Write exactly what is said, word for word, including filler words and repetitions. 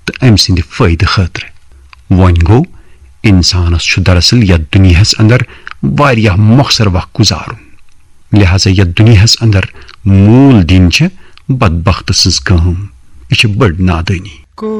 तो अम सिंद फायदे खतर। वन गो इंसानस दरअसल यथ दुनियास अंदर वारियाह मखसर वक्त गुजारुन, लिहाजा यथ दुनियास अंदर मूल दिन बदबख्त सज काम, यह बड़ नादानी।